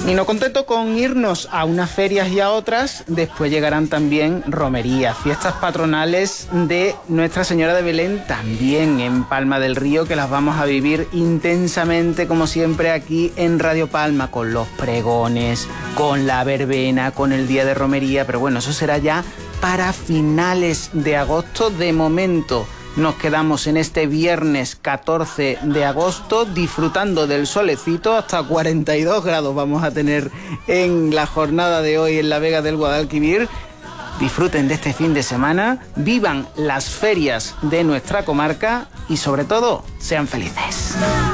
Y no contento con irnos a unas ferias y a otras, después llegarán también romerías, fiestas patronales de Nuestra Señora de Belén, también en Palma del Río, que las vamos a vivir intensamente, como siempre, aquí en Radio Palma, con los pregones, con la verbena, con el día de romería, pero bueno, eso será ya para finales de agosto. De momento nos quedamos en este viernes 14 de agosto disfrutando del solecito. Hasta 42 grados vamos a tener en la jornada de hoy en la Vega del Guadalquivir. Disfruten de este fin de semana, vivan las ferias de nuestra comarca y sobre todo, sean felices.